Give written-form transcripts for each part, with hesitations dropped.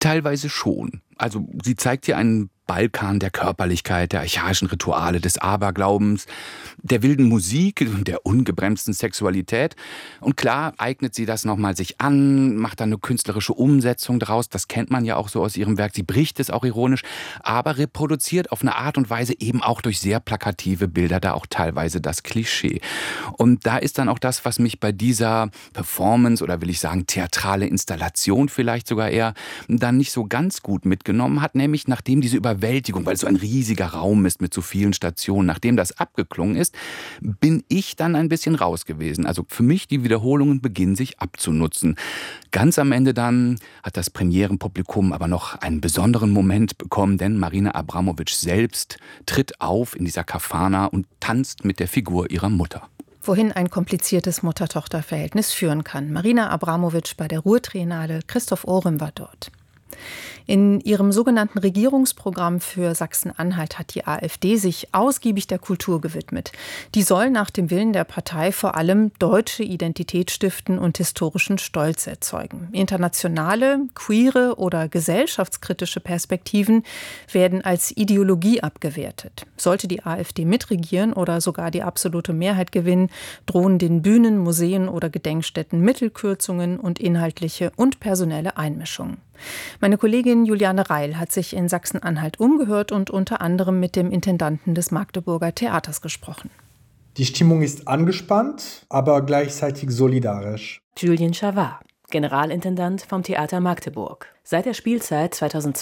Teilweise schon. Also sie zeigt hier einen Balkan der Körperlichkeit, der archaischen Rituale, des Aberglaubens, der wilden Musik, der ungebremsten Sexualität. Und klar eignet sie das nochmal sich an, macht dann eine künstlerische Umsetzung daraus. Das kennt man ja auch so aus ihrem Werk. Sie bricht es auch ironisch, aber reproduziert auf eine Art und Weise eben auch durch sehr plakative Bilder da auch teilweise das Klischee. Und da ist dann auch das, was mich bei dieser Performance oder will ich sagen theatrale Installation vielleicht sogar eher dann nicht so ganz gut mitgenommen hat, nämlich nachdem diese Überwältigung, weil es so ein riesiger Raum ist mit so vielen Stationen, nachdem das abgeklungen ist, bin ich dann ein bisschen raus gewesen. Also für mich, die Wiederholungen beginnen sich abzunutzen. Ganz am Ende dann hat das Premierenpublikum aber noch einen besonderen Moment bekommen, denn Marina Abramović selbst tritt auf in dieser Kafana und tanzt mit der Figur ihrer Mutter. Wohin ein kompliziertes Mutter-Tochter-Verhältnis führen kann. Marina Abramović bei der Ruhr-Triennale, Christoph Ohrem war dort. In ihrem sogenannten Regierungsprogramm für Sachsen-Anhalt hat die AfD sich ausgiebig der Kultur gewidmet. Die soll nach dem Willen der Partei vor allem deutsche Identität stiften und historischen Stolz erzeugen. Internationale, queere oder gesellschaftskritische Perspektiven werden als Ideologie abgewertet. Sollte die AfD mitregieren oder sogar die absolute Mehrheit gewinnen, drohen den Bühnen, Museen oder Gedenkstätten Mittelkürzungen und inhaltliche und personelle Einmischungen. Meine Kollegin Juliane Reil hat sich in Sachsen-Anhalt umgehört und unter anderem mit dem Intendanten des Magdeburger Theaters gesprochen. Die Stimmung ist angespannt, aber gleichzeitig solidarisch. Julien Chavard, Generalintendant vom Theater Magdeburg. Seit der Spielzeit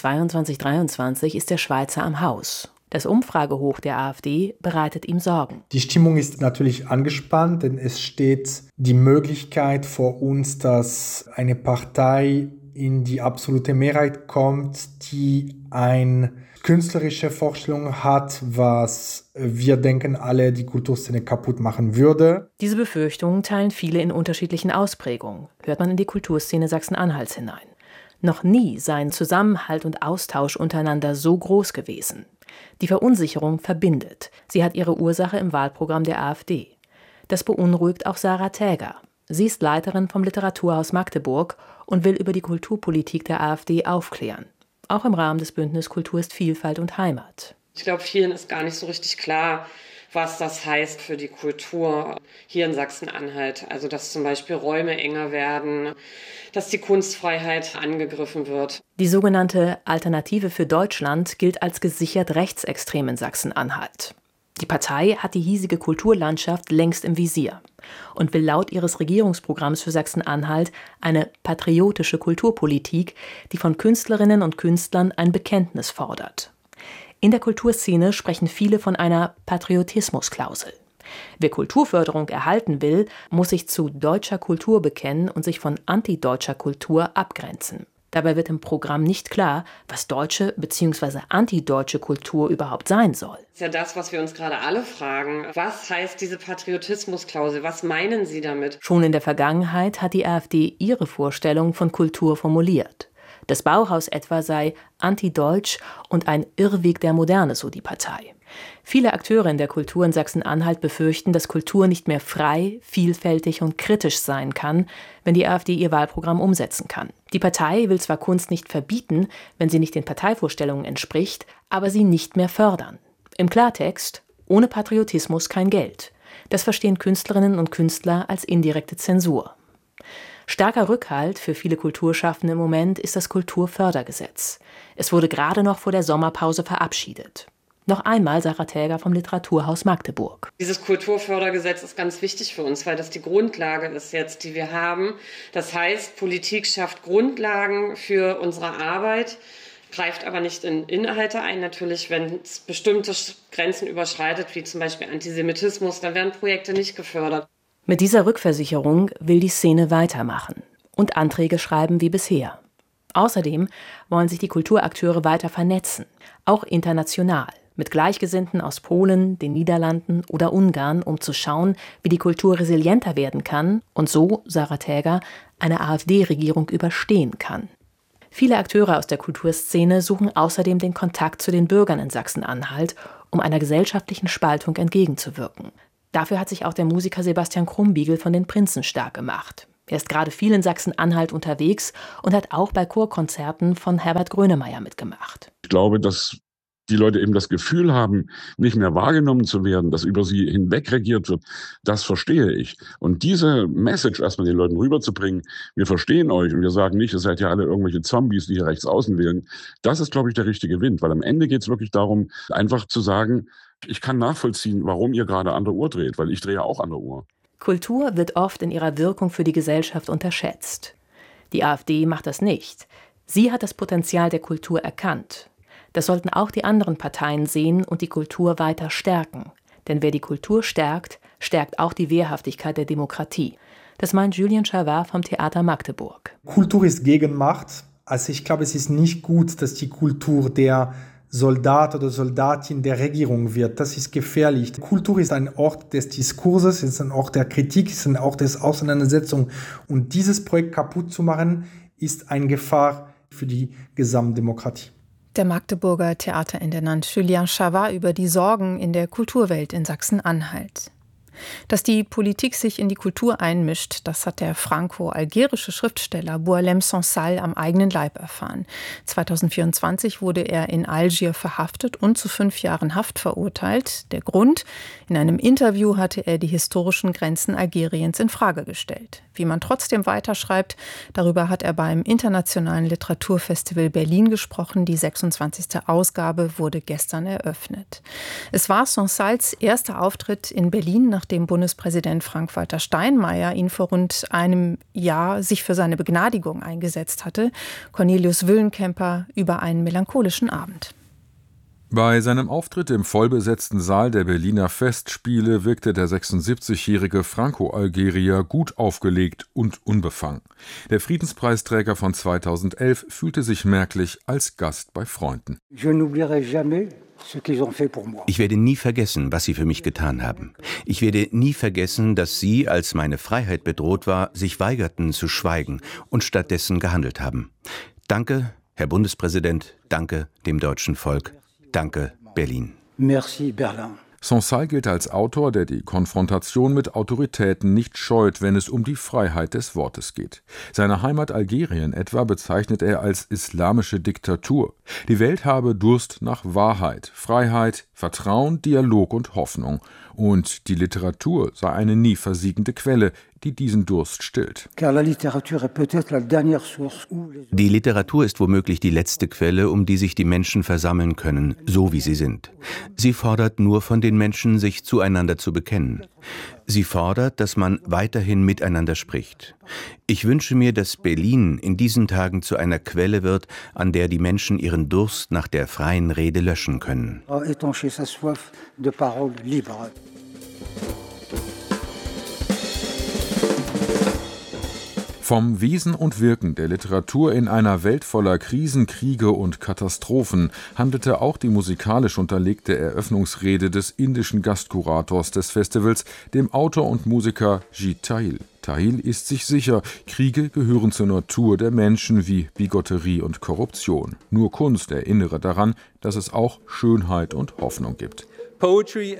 2022/23 ist der Schweizer am Haus. Das Umfragehoch der AfD bereitet ihm Sorgen. Die Stimmung ist natürlich angespannt, denn es steht die Möglichkeit vor uns, dass eine Partei in die absolute Mehrheit kommt, die eine künstlerische Vorstellung hat, was wir denken alle die Kulturszene kaputt machen würde. Diese Befürchtungen teilen viele in unterschiedlichen Ausprägungen, hört man in die Kulturszene Sachsen-Anhalts hinein. Noch nie seien Zusammenhalt und Austausch untereinander so groß gewesen. Die Verunsicherung verbindet. Sie hat ihre Ursache im Wahlprogramm der AfD. Das beunruhigt auch Sarah Täger. Sie ist Leiterin vom Literaturhaus Magdeburg und will über die Kulturpolitik der AfD aufklären. Auch im Rahmen des Bündnis Kultur ist Vielfalt und Heimat. Ich glaube, vielen ist gar nicht so richtig klar, was das heißt für die Kultur hier in Sachsen-Anhalt. Also, dass zum Beispiel Räume enger werden, dass die Kunstfreiheit angegriffen wird. Die sogenannte Alternative für Deutschland gilt als gesichert rechtsextrem in Sachsen-Anhalt. Die Partei hat die hiesige Kulturlandschaft längst im Visier und will laut ihres Regierungsprogramms für Sachsen-Anhalt eine patriotische Kulturpolitik, die von Künstlerinnen und Künstlern ein Bekenntnis fordert. In der Kulturszene sprechen viele von einer Patriotismusklausel. Wer Kulturförderung erhalten will, muss sich zu deutscher Kultur bekennen und sich von antideutscher Kultur abgrenzen. Dabei wird im Programm nicht klar, was deutsche bzw. antideutsche Kultur überhaupt sein soll. Das ist ja das, was wir uns gerade alle fragen. Was heißt diese Patriotismusklausel? Was meinen Sie damit? Schon in der Vergangenheit hat die AfD ihre Vorstellung von Kultur formuliert. Das Bauhaus etwa sei antideutsch und ein Irrweg der Moderne, so die Partei. Viele Akteure in der Kultur in Sachsen-Anhalt befürchten, dass Kultur nicht mehr frei, vielfältig und kritisch sein kann, wenn die AfD ihr Wahlprogramm umsetzen kann. Die Partei will zwar Kunst nicht verbieten, wenn sie nicht den Parteivorstellungen entspricht, aber sie nicht mehr fördern. Im Klartext: ohne Patriotismus kein Geld. Das verstehen Künstlerinnen und Künstler als indirekte Zensur. Starker Rückhalt für viele Kulturschaffende im Moment ist das Kulturfördergesetz. Es wurde gerade noch vor der Sommerpause verabschiedet. Noch einmal Sarah Täger vom Literaturhaus Magdeburg. Dieses Kulturfördergesetz ist ganz wichtig für uns, weil das die Grundlage ist jetzt, die wir haben. Das heißt, Politik schafft Grundlagen für unsere Arbeit, greift aber nicht in Inhalte ein. Natürlich, wenn es bestimmte Grenzen überschreitet, wie zum Beispiel Antisemitismus, dann werden Projekte nicht gefördert. Mit dieser Rückversicherung will die Szene weitermachen und Anträge schreiben wie bisher. Außerdem wollen sich die Kulturakteure weiter vernetzen, auch international, mit Gleichgesinnten aus Polen, den Niederlanden oder Ungarn, um zu schauen, wie die Kultur resilienter werden kann und so, Sarah Täger, eine AfD-Regierung überstehen kann. Viele Akteure aus der Kulturszene suchen außerdem den Kontakt zu den Bürgern in Sachsen-Anhalt, um einer gesellschaftlichen Spaltung entgegenzuwirken. Dafür hat sich auch der Musiker Sebastian Krumbiegel von den Prinzen stark gemacht. Er ist gerade viel in Sachsen-Anhalt unterwegs und hat auch bei Chorkonzerten von Herbert Grönemeyer mitgemacht. Ich glaube, dass die Leute eben das Gefühl haben, nicht mehr wahrgenommen zu werden, dass über sie hinweg regiert wird, das verstehe ich. Und diese Message erstmal den Leuten rüberzubringen, wir verstehen euch und wir sagen nicht, ihr seid ja alle irgendwelche Zombies, die hier rechts außen wählen, das ist, glaube ich, der richtige Wind. Weil am Ende geht es wirklich darum, einfach zu sagen, ich kann nachvollziehen, warum ihr gerade an der Uhr dreht, weil ich drehe auch an der Uhr. Kultur wird oft in ihrer Wirkung für die Gesellschaft unterschätzt. Die AfD macht das nicht. Sie hat das Potenzial der Kultur erkannt. Das sollten auch die anderen Parteien sehen und die Kultur weiter stärken. Denn wer die Kultur stärkt, stärkt auch die Wehrhaftigkeit der Demokratie. Das meint Julien Chavard vom Theater Magdeburg. Kultur ist Gegenmacht. Also ich glaube, es ist nicht gut, dass die Kultur der Soldat oder Soldatin der Regierung wird. Das ist gefährlich. Kultur ist ein Ort des Diskurses, ist ein Ort der Kritik, ist ein Ort des Auseinandersetzung. Und dieses Projekt kaputt zu machen, ist eine Gefahr für die Gesamtdemokratie. Der Magdeburger Theaterintendant Julien Chavard über die Sorgen in der Kulturwelt in Sachsen-Anhalt. Dass die Politik sich in die Kultur einmischt, das hat der franco-algerische Schriftsteller Boualem Sansal am eigenen Leib erfahren. 2024 wurde er in Algier verhaftet und zu 5 Jahren Haft verurteilt. Der Grund? In einem Interview hatte er die historischen Grenzen Algeriens in Frage gestellt. Wie man trotzdem weiterschreibt, darüber hat er beim Internationalen Literaturfestival Berlin gesprochen. Die 26. Ausgabe wurde gestern eröffnet. Es war Sansals erster Auftritt in Berlin, nachdem Bundespräsident Frank-Walter Steinmeier ihn vor rund einem Jahr sich für seine Begnadigung eingesetzt hatte. Cornelius Wüllenkemper über einen melancholischen Abend. Bei seinem Auftritt im vollbesetzten Saal der Berliner Festspiele wirkte der 76-jährige Franco-Algerier gut aufgelegt und unbefangen. Der Friedenspreisträger von 2011 fühlte sich merklich als Gast bei Freunden. Ich werde nie vergessen, was Sie für mich getan haben. Ich werde nie vergessen, dass Sie, als meine Freiheit bedroht war, sich weigerten zu schweigen und stattdessen gehandelt haben. Danke, Herr Bundespräsident, danke dem deutschen Volk. Danke, Berlin. Merci, Berlin. Sansal gilt als Autor, der die Konfrontation mit Autoritäten nicht scheut, wenn es um die Freiheit des Wortes geht. Seine Heimat Algerien etwa bezeichnet er als islamische Diktatur. Die Welt habe Durst nach Wahrheit, Freiheit, Vertrauen, Dialog und Hoffnung. Und die Literatur sei eine nie versiegende Quelle, die diesen Durst stillt. Die Literatur ist womöglich die letzte Quelle, um die sich die Menschen versammeln können, so wie sie sind. Sie fordert nur von den Menschen, sich zueinander zu bekennen. Sie fordert, dass man weiterhin miteinander spricht. Ich wünsche mir, dass Berlin in diesen Tagen zu einer Quelle wird, an der die Menschen ihren Durst nach der freien Rede löschen können. Vom Wesen und Wirken der Literatur in einer Welt voller Krisen, Kriege und Katastrophen handelte auch die musikalisch unterlegte Eröffnungsrede des indischen Gastkurators des Festivals, dem Autor und Musiker Jeet Thahil. Thahil ist sich sicher, Kriege gehören zur Natur der Menschen wie Bigotterie und Korruption. Nur Kunst erinnere daran, dass es auch Schönheit und Hoffnung gibt. Poesie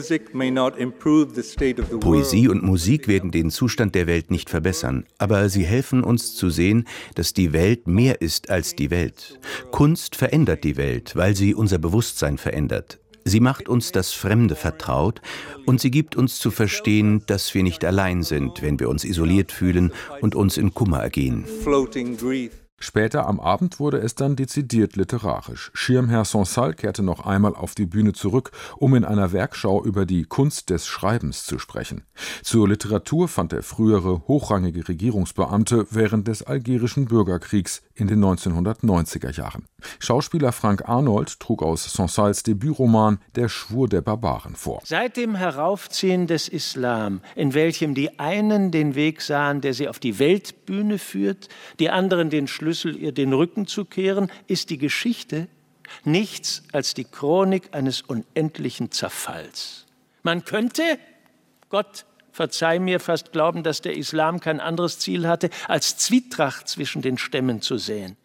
und Musik werden den Zustand der Welt nicht verbessern, aber sie helfen uns zu sehen, dass die Welt mehr ist als die Welt. Kunst verändert die Welt, weil sie unser Bewusstsein verändert. Sie macht uns das Fremde vertraut und sie gibt uns zu verstehen, dass wir nicht allein sind, wenn wir uns isoliert fühlen und uns in Kummer ergehen. Später am Abend wurde es dann dezidiert literarisch. Schirmherr Sansal kehrte noch einmal auf die Bühne zurück, um in einer Werkschau über die Kunst des Schreibens zu sprechen. Zur Literatur fand der frühere hochrangige Regierungsbeamte während des algerischen Bürgerkriegs in den 1990er Jahren. Schauspieler Frank Arnold trug aus Sansals Debütroman Der Schwur der Barbaren vor. Seit dem Heraufziehen des Islam, in welchem die einen den Weg sahen, der sie auf die Weltbühne führt, die anderen den Schlüssel, ihr den Rücken zu kehren, ist die Geschichte nichts als die Chronik eines unendlichen Zerfalls. Man könnte, Gott verzeih mir, fast glauben, dass der Islam kein anderes Ziel hatte, als Zwietracht zwischen den Stämmen zu säen.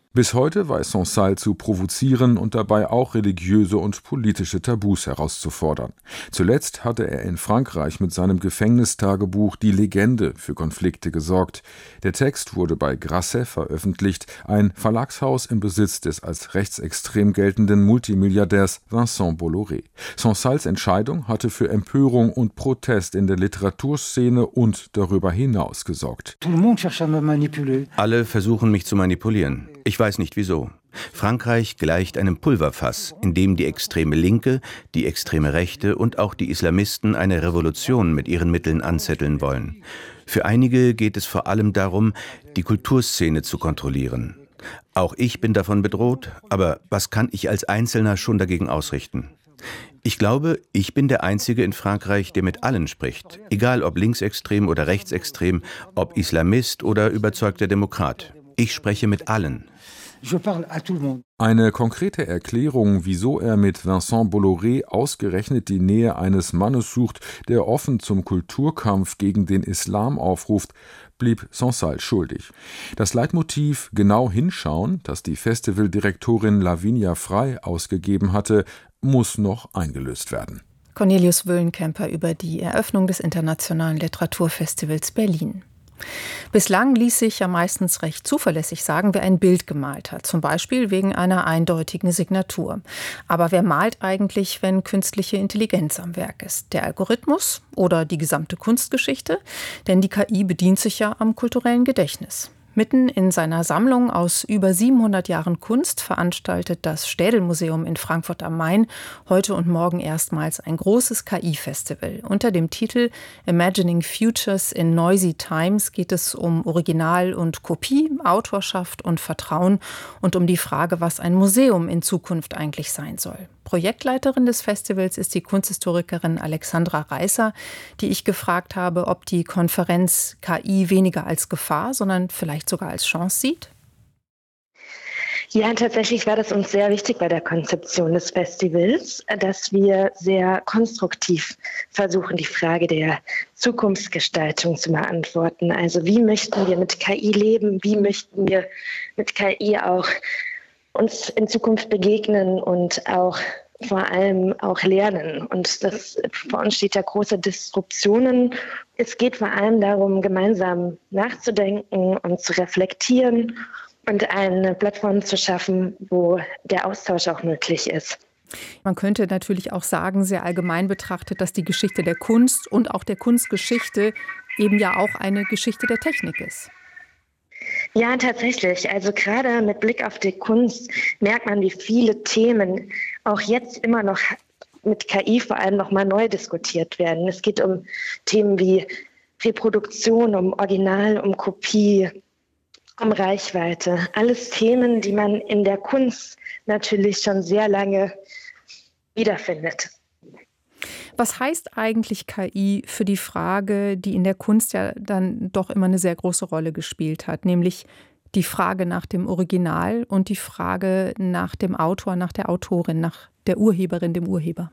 Bis heute weiß Sansal zu provozieren und dabei auch religiöse und politische Tabus herauszufordern. Zuletzt hatte er in Frankreich mit seinem Gefängnistagebuch Die Legende für Konflikte gesorgt. Der Text wurde bei Grasset veröffentlicht, ein Verlagshaus im Besitz des als rechtsextrem geltenden Multimilliardärs Vincent Bolloré. Sansals Entscheidung hatte für Empörung und Protest in der Literaturszene und darüber hinaus gesorgt. Alle versuchen mich zu manipulieren. Ich weiß nicht wieso. Frankreich gleicht einem Pulverfass, in dem die extreme Linke, die extreme Rechte und auch die Islamisten eine Revolution mit ihren Mitteln anzetteln wollen. Für einige geht es vor allem darum, die Kulturszene zu kontrollieren. Auch ich bin davon bedroht, aber was kann ich als Einzelner schon dagegen ausrichten? Ich glaube, ich bin der Einzige in Frankreich, der mit allen spricht, egal ob linksextrem oder rechtsextrem, ob Islamist oder überzeugter Demokrat. Ich spreche mit allen. Eine konkrete Erklärung, wieso er mit Vincent Bolloré ausgerechnet die Nähe eines Mannes sucht, der offen zum Kulturkampf gegen den Islam aufruft, blieb Sansal schuldig. Das Leitmotiv genau hinschauen, das die Festivaldirektorin Lavinia Frey ausgegeben hatte, muss noch eingelöst werden. Cornelius Wöllenkemper über die Eröffnung des Internationalen Literaturfestivals Berlin. Bislang ließ sich ja meistens recht zuverlässig sagen, wer ein Bild gemalt hat, zum Beispiel wegen einer eindeutigen Signatur. Aber wer malt eigentlich, wenn künstliche Intelligenz am Werk ist? Der Algorithmus oder die gesamte Kunstgeschichte? Denn die KI bedient sich ja am kulturellen Gedächtnis. Mitten in seiner Sammlung aus über 700 Jahren Kunst veranstaltet das Städel-Museum in Frankfurt am Main heute und morgen erstmals ein großes KI-Festival. Unter dem Titel Imagining Futures in Noisy Times geht es um Original und Kopie, Autorschaft und Vertrauen und um die Frage, was ein Museum in Zukunft eigentlich sein soll. Projektleiterin des Festivals ist die Kunsthistorikerin Alexandra Reißer, die ich gefragt habe, ob die Konferenz KI weniger als Gefahr, sondern vielleicht sogar als Chance sieht. Ja, tatsächlich war das uns sehr wichtig bei der Konzeption des Festivals, dass wir sehr konstruktiv versuchen, die Frage der Zukunftsgestaltung zu beantworten. Also wie möchten wir mit KI leben? Wie möchten wir mit KI auch uns in Zukunft begegnen und auch vor allem auch lernen. Und das vor uns steht ja große Disruptionen. Es geht vor allem darum, gemeinsam nachzudenken und zu reflektieren und eine Plattform zu schaffen, wo der Austausch auch möglich ist. Man könnte natürlich auch sagen, sehr allgemein betrachtet, dass die Geschichte der Kunst und auch der Kunstgeschichte eben ja auch eine Geschichte der Technik ist. Ja, tatsächlich. Also gerade mit Blick auf die Kunst merkt man, wie viele Themen auch jetzt immer noch mit KI vor allem noch mal neu diskutiert werden. Es geht um Themen wie Reproduktion, um Original, um Kopie, um Reichweite. Alles Themen, die man in der Kunst natürlich schon sehr lange wiederfindet. Was heißt eigentlich KI für die Frage, die in der Kunst ja dann doch immer eine sehr große Rolle gespielt hat, nämlich die Frage nach dem Original und die Frage nach dem Autor, nach der Autorin, nach der Urheberin, dem Urheber?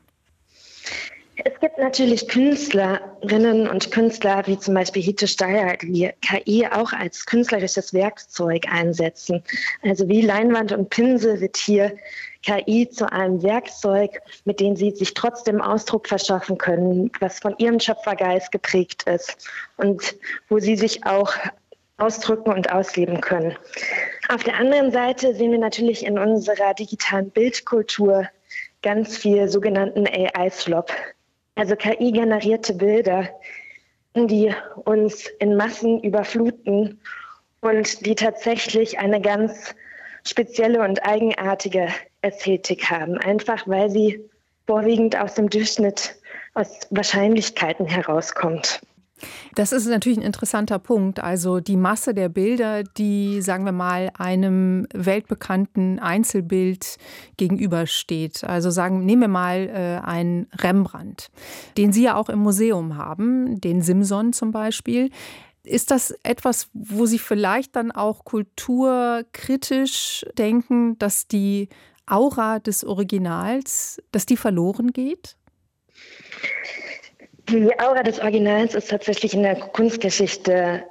Es gibt natürlich Künstlerinnen und Künstler, wie zum Beispiel Hite Steyer, die KI auch als künstlerisches Werkzeug einsetzen. Also wie Leinwand und Pinsel wird hier KI zu einem Werkzeug, mit dem sie sich trotzdem Ausdruck verschaffen können, was von ihrem Schöpfergeist geprägt ist und wo sie sich auch ausdrücken und ausleben können. Auf der anderen Seite sehen wir natürlich in unserer digitalen Bildkultur ganz viel sogenannten AI-Slop. Also KI-generierte Bilder, die uns in Massen überfluten und die tatsächlich eine ganz spezielle und eigenartige Ästhetik haben, einfach weil sie vorwiegend aus dem Durchschnitt, aus Wahrscheinlichkeiten herauskommt. Das ist natürlich ein interessanter Punkt. Also die Masse der Bilder, die, sagen wir mal, einem weltbekannten Einzelbild gegenübersteht. Also nehmen wir mal einen Rembrandt, den Sie ja auch im Museum haben, den Simson zum Beispiel. Ist das etwas, wo Sie vielleicht dann auch kulturkritisch denken, dass die Aura des Originals, dass die verloren geht? Die Aura des Originals ist tatsächlich in der Kunstgeschichte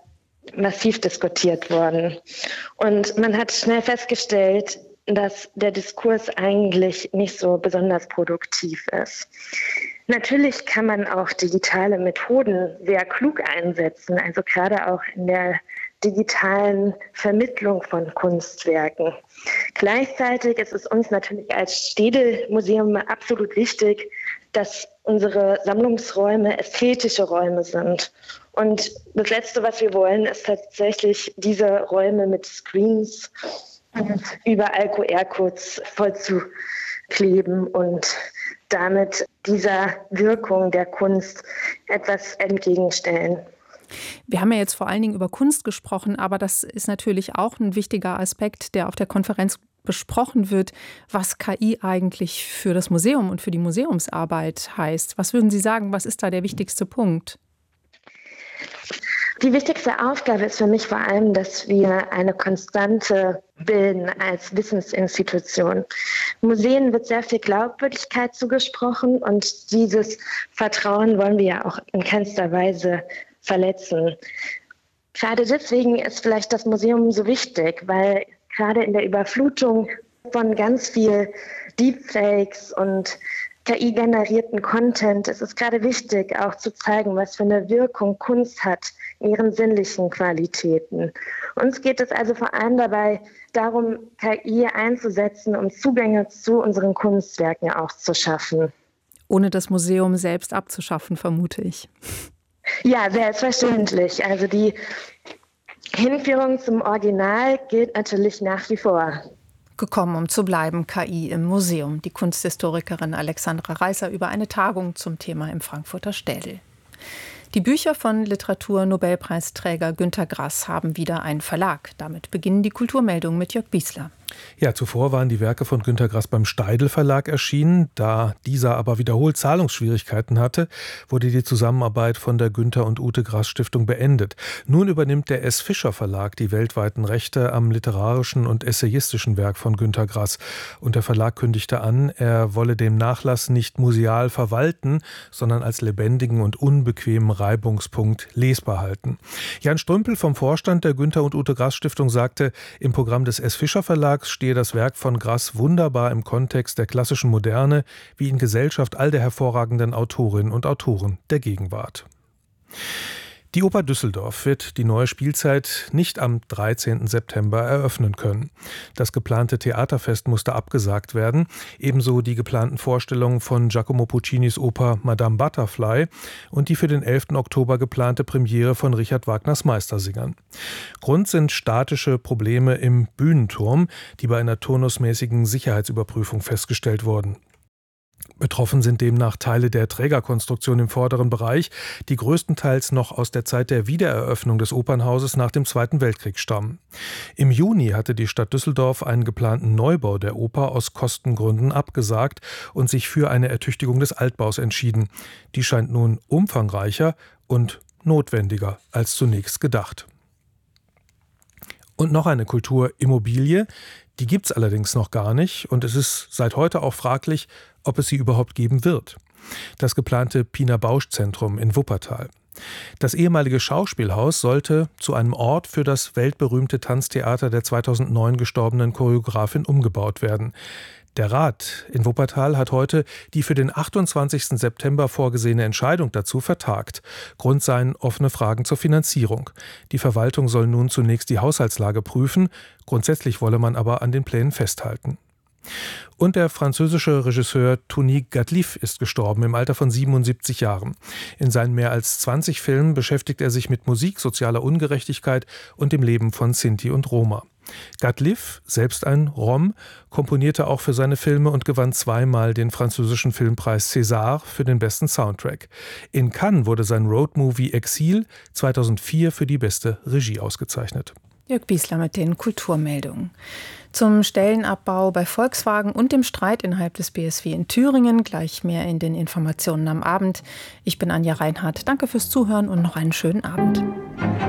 massiv diskutiert worden. Und man hat schnell festgestellt, dass der Diskurs eigentlich nicht so besonders produktiv ist. Natürlich kann man auch digitale Methoden sehr klug einsetzen, also gerade auch in der digitalen Vermittlung von Kunstwerken. Gleichzeitig ist es uns natürlich als Städel-Museum absolut wichtig, dass unsere Sammlungsräume ästhetische Räume sind. Und das Letzte, was wir wollen, ist tatsächlich diese Räume mit Screens und überall QR-Codes vollzukleben und damit dieser Wirkung der Kunst etwas entgegenstellen. Wir haben ja jetzt vor allen Dingen über Kunst gesprochen, aber das ist natürlich auch ein wichtiger Aspekt, der auf der Konferenz besprochen wird, was KI eigentlich für das Museum und für die Museumsarbeit heißt. Was würden Sie sagen, was ist da der wichtigste Punkt? Die wichtigste Aufgabe ist für mich vor allem, dass wir eine Konstante bilden als Wissensinstitution. Museen wird sehr viel Glaubwürdigkeit zugesprochen und dieses Vertrauen wollen wir ja auch in keinster Weise verletzen. Gerade deswegen ist vielleicht das Museum so wichtig, weil gerade in der Überflutung von ganz viel Deepfakes und KI-generierten Content ist es gerade wichtig, auch zu zeigen, was für eine Wirkung Kunst hat in ihren sinnlichen Qualitäten. Uns geht es also vor allem dabei darum, KI einzusetzen, um Zugänge zu unseren Kunstwerken auch zu schaffen. Ohne das Museum selbst abzuschaffen, vermute ich. Ja, selbstverständlich. Also die Hinführung zum Original gilt natürlich nach wie vor. Gekommen, um zu bleiben, KI im Museum. Die Kunsthistorikerin Alexandra Reißer über eine Tagung zum Thema im Frankfurter Städel. Die Bücher von Literatur-Nobelpreisträger Günter Grass haben wieder einen Verlag. Damit beginnen die Kulturmeldungen mit Jörg Biesler. Ja, zuvor waren die Werke von Günter Grass beim Steidl Verlag erschienen. Da dieser aber wiederholt Zahlungsschwierigkeiten hatte, wurde die Zusammenarbeit von der Günter und Ute Grass Stiftung beendet. Nun übernimmt der S. Fischer Verlag die weltweiten Rechte am literarischen und essayistischen Werk von Günter Grass. Und der Verlag kündigte an, er wolle den Nachlass nicht museal verwalten, sondern als lebendigen und unbequemen Reibungspunkt lesbar halten. Jan Strümpel vom Vorstand der Günter und Ute Grass Stiftung sagte, im Programm des S. Fischer Verlags stehe das Werk von Grass wunderbar im Kontext der klassischen Moderne, wie in Gesellschaft all der hervorragenden Autorinnen und Autoren der Gegenwart. Die Oper Düsseldorf wird die neue Spielzeit nicht am 13. September eröffnen können. Das geplante Theaterfest musste abgesagt werden, ebenso die geplanten Vorstellungen von Giacomo Puccinis Oper Madame Butterfly und die für den 11. Oktober geplante Premiere von Richard Wagners Meistersingern. Grund sind statische Probleme im Bühnenturm, die bei einer turnusmäßigen Sicherheitsüberprüfung festgestellt wurden. Betroffen sind demnach Teile der Trägerkonstruktion im vorderen Bereich, die größtenteils noch aus der Zeit der Wiedereröffnung des Opernhauses nach dem Zweiten Weltkrieg stammen. Im Juni hatte die Stadt Düsseldorf einen geplanten Neubau der Oper aus Kostengründen abgesagt und sich für eine Ertüchtigung des Altbaus entschieden. Die scheint nun umfangreicher und notwendiger als zunächst gedacht. Und noch eine Kulturimmobilie, die gibt's allerdings noch gar nicht und es ist seit heute auch fraglich, ob es sie überhaupt geben wird. Das geplante Pina Bausch Zentrum in Wuppertal. Das ehemalige Schauspielhaus sollte zu einem Ort für das weltberühmte Tanztheater der 2009 gestorbenen Choreografin umgebaut werden. Der Rat in Wuppertal hat heute die für den 28. September vorgesehene Entscheidung dazu vertagt. Grund seien offene Fragen zur Finanzierung. Die Verwaltung soll nun zunächst die Haushaltslage prüfen. Grundsätzlich wolle man aber an den Plänen festhalten. Und der französische Regisseur Tony Gatliff ist gestorben im Alter von 77 Jahren. In seinen mehr als 20 Filmen beschäftigt er sich mit Musik, sozialer Ungerechtigkeit und dem Leben von Sinti und Roma. Gatliff, selbst ein Rom, komponierte auch für seine Filme und gewann zweimal den französischen Filmpreis César für den besten Soundtrack. In Cannes wurde sein Roadmovie Exil 2004 für die beste Regie ausgezeichnet. Jörg Biesler mit den Kulturmeldungen. Zum Stellenabbau bei Volkswagen und dem Streit innerhalb des BSW in Thüringen. Gleich mehr in den Informationen am Abend. Ich bin Anja Reinhardt. Danke fürs Zuhören und noch einen schönen Abend.